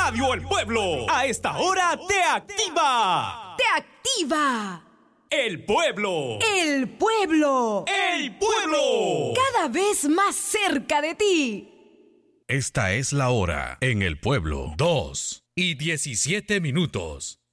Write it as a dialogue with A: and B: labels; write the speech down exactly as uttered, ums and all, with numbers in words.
A: Radio El Pueblo, a esta hora te activa.
B: ¡Te activa!
A: El pueblo.
B: El pueblo.
A: El pueblo.
B: Cada vez más cerca de ti.
C: Esta es la hora en El Pueblo. Dos y diecisiete minutos.